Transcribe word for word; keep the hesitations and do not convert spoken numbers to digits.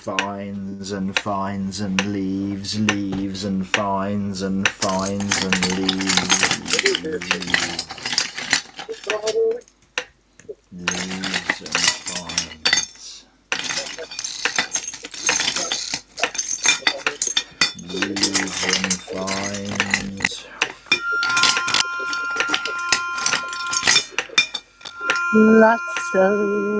finds and finds and leaves, leaves and finds and finds and leaves, leaves and finds, leaves and finds. Lots of